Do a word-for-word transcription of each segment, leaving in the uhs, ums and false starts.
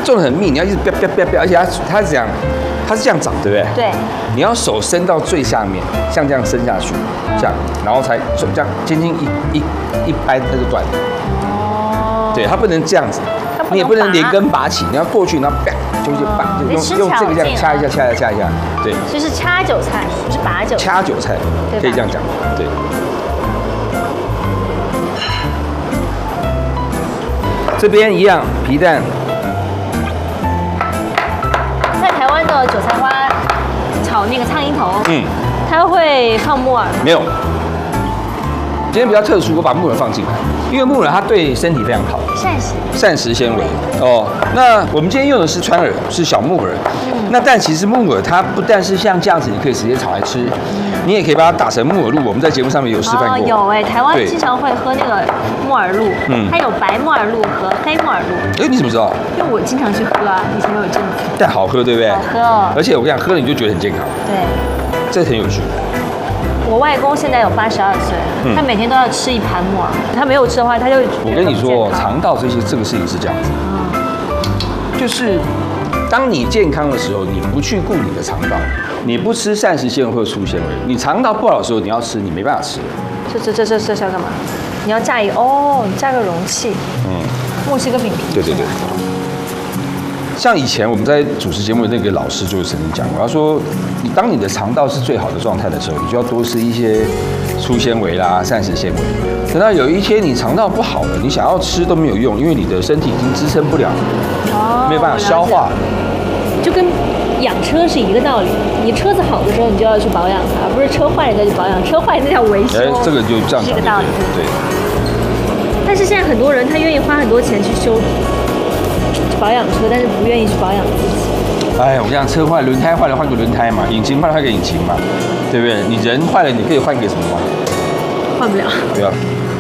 种的很密，你要一直啪啪啪啪，而且它它是这样，它是这样长，对不对？ 对。 你要手伸到最下面，像这样伸下去，这样，然后才这样轻轻一一一掰，它就断了。哦。对，它不能这样子，你也不能连根拔起，你要过去，然后啪就就拔，就用用这个这样掐一下，掐一下，掐一下，对。 就是掐韭菜，不是拔韭菜。 掐韭菜，可以这样讲，对。这边一样，皮蛋。 在台湾的韭菜花炒那个苍蝇头，嗯，它会放木耳吗？ 没有。今天比较特殊，我把木耳放进来，因为木耳它对身体非常好， 膳食膳食纤维哦。那我们今天用的是川耳，是小木耳。嗯、那但其实木耳它不但是像这样子，你可以直接炒来吃，你也可以把它打成木耳露。我们在节目上面有示范过。 哦，有哎，台湾经常会喝那个木耳露，嗯，它有白木耳露和黑木耳露。 哎，你怎么知道？ 因为我经常去喝啊，以前有一阵子。 但好喝，对不对？ 好喝哦。 而且我跟你讲，喝了你就觉得很健康。 对， 这很有趣。 我外公现在有八十二岁，他每天都要吃一盘木耳，他没有吃的话，他就我跟你说，肠道这些这个事情是这样子，就是当你健康的时候，你不去顾你的肠道，你不吃膳食纤维或者粗纤维，你肠道不好的时候，你要吃，你没办法吃。 这这这这这是要干嘛？你要架一个哦，你架个容器，嗯，墨西哥饼皮， 对对对。像以前我们在主持节目的那个老师就曾经讲过，他说，你当你的肠道是最好的状态的时候，你就要多吃一些粗纤维啦、膳食纤维。等到有一天你肠道不好了，你想要吃都没有用，因为你的身体已经支撑不了，哦，没有办法消化。 就跟养车是一个道理，你车子好的时候，你就要去保养它，而不是车坏了再去保养，车坏了再要维修。 哎，这个就这样讲， 是一个道理。 对。 但是现在很多人他愿意花很多钱去修。保养车，但是不愿意去保养自己。 哎，我跟你讲，车坏，轮胎坏了换个轮胎嘛，引擎坏了换个引擎嘛，对不对？你人坏了，你可以换个什么吗？ 换不了。 对啊。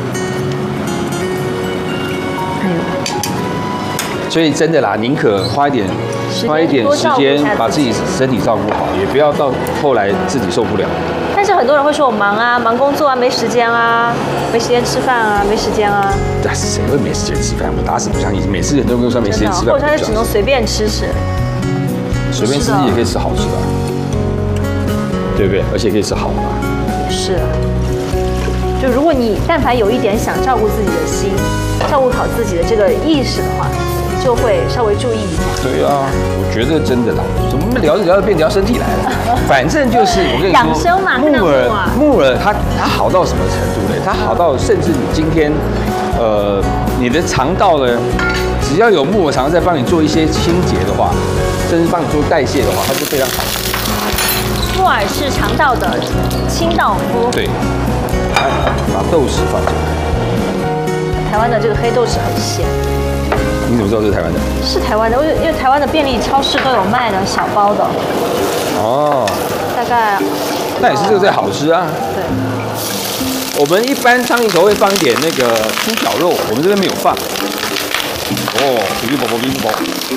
哎呦。 所以真的啦，宁可花一点花一点时间把自己身体照顾好，也不要到后来自己受不了。 但是很多人会说我忙啊，忙工作啊，没时间啊，没时间吃饭啊，没时间啊。 但是谁会没时间吃饭？我打死不相信，每次人都跟我说没时间吃饭， 或者他就只能随便吃吃。 随便吃也可以吃好吃的，对不对？而且可以吃好的。 是。就如果你但凡有一点想照顾自己的心，照顾好自己的这个意识的话，你就会稍微注意一下。 对啊，我觉得真的啦，怎么聊着聊着变聊身体来了？反正就是我跟你说， 养生嘛， 木耳，木耳它它好到什么程度呢？它好到甚至你今天，呃，你的肠道呢，只要有木耳肠在帮你做一些清洁的话，甚至帮你做代谢的话，它就非常好。 木耳是肠道的清道夫。 对。来，把豆豉放进来。 台湾的这个黑豆豉很咸。 你怎么知道这是台湾的？ 是台湾的，因为因为台湾的便利超市都有卖的小包的。哦。大概。 那也是这个最好吃啊。 对。 我们一般苍蝇头会放一点那个猪脚肉，我们这边没有放。哦，哔哔啵啵哔哔啵。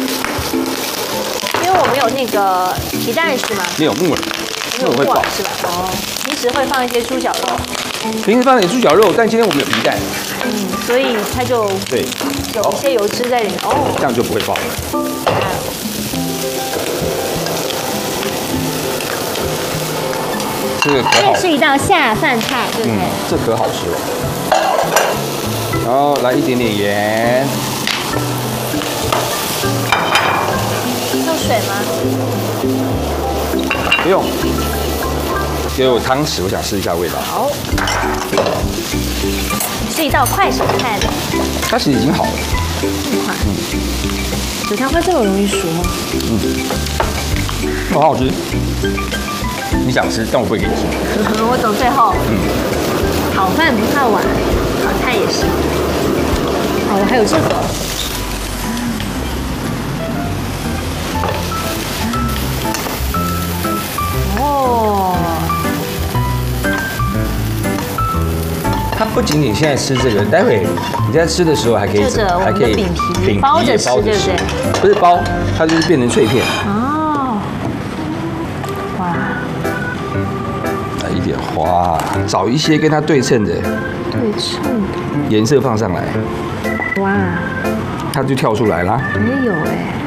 因为我们有那个皮蛋是吗？ 没有木耳。 木耳会放是吧？哦。平时会放一些猪脚肉。 平时放点猪脚肉，但今天我们有皮蛋。 嗯，所以它就对有一些油脂在里面哦， 这样就不会爆了。这个可好， 这是一道下饭菜，对不对？嗯， 这可好吃了。然后来一点点盐。 用水吗？ 不用。给我汤匙，我想试一下味道。 好。是一道快手菜的。 它其实已经好了。 这么快？嗯。韭菜花这么容易熟吗？ 嗯。好好吃。你想吃，但我不会给你吃。 我走最后。嗯。好饭不怕晚，好菜也是。哦，还有这个。哦。 它不仅仅现在吃这个，待会你在吃的时候还可以还可以饼皮包着吃，对不对？ 不是包，它就是变成脆片。 哦。哇。 来一点花，找一些跟它对称的。 对称的。 颜色放上来。 哇。 它就跳出来啦。 也有哎。